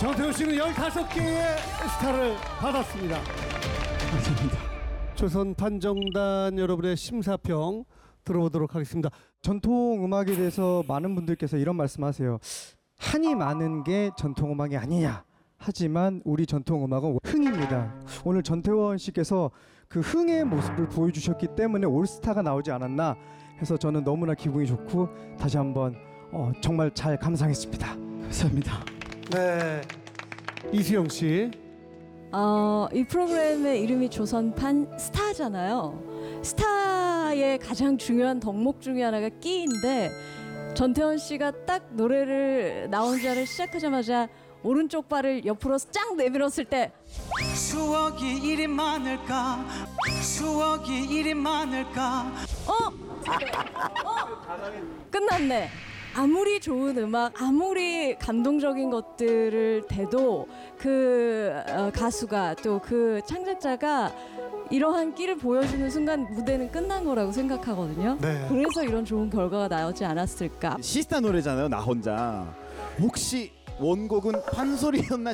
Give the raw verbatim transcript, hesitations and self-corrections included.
정태훈 씨는 열다섯 개의 스타를 받았습니다. 감사합니다. 조선 판정단 여러분의 심사평 들어보도록 하겠습니다. 전통 음악에 대해서 많은 분들께서 이런 말씀하세요. 한이 많은 게 전통 음악이 아니냐. 하지만 우리 전통 음악은 흥입니다. 오늘 전태원 씨께서 그 흥의 모습을 보여주셨기 때문에 올스타가 나오지 않았나 해서 저는 너무나 기분이 좋고 다시 한번 어, 정말 잘 감상했습니다. 감사합니다. 네, 이수영 씨. 어, 이 프로그램의 이름이 조선판 스타잖아요. 스타의 가장 중요한 덕목 중에 하나가 끼인데 전태원 씨가 딱 노래를 나온 자를 시작하자마자 오른쪽 발을 옆으로 쫙 내밀었을 때 추억이 이리 많을까 추억이 이리 많을까 어? 어? 끝났네. 아무리 좋은 음악, 아무리 감동적인 것들을 대도 그 어, 가수가 또 그 창작자가 이러한 끼를 보여주는 순간 무대는 끝난 거라고 생각하거든요. 네. 그래서 이런 좋은 결과가 나오지 않았을까. 시스타 노래잖아요. 나 혼자. 혹시 원곡은 판소리였나